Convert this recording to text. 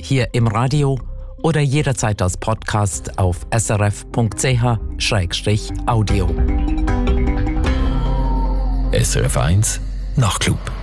hier im Radio oder jederzeit als Podcast auf srf.ch/audio. SRF 1 Nachtclub.